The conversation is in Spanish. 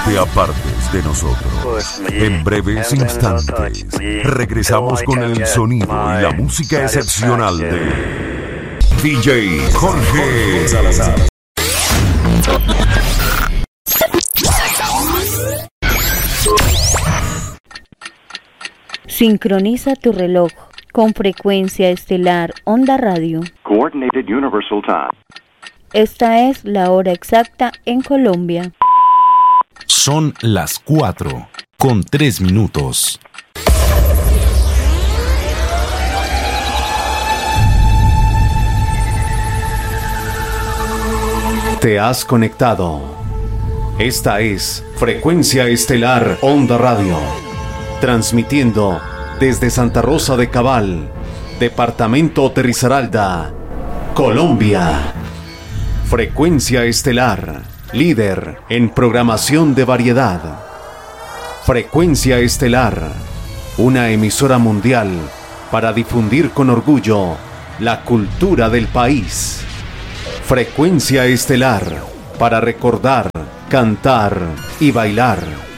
te apartes de nosotros. En breves instantes, regresamos con el sonido y la música excepcional de DJ Jorge Salazar. Sincroniza tu reloj con Frecuencia Estelar Onda Radio. Coordinated Universal Time. Esta es la hora exacta en Colombia. Son las 4:03. Te has conectado. Esta es Frecuencia Estelar Onda Radio, transmitiendo desde Santa Rosa de Cabal, departamento de Risaralda, Colombia. Frecuencia Estelar, líder en programación de variedad. Frecuencia Estelar, una emisora mundial para difundir con orgullo la cultura del país. Frecuencia Estelar, para recordar, cantar y bailar.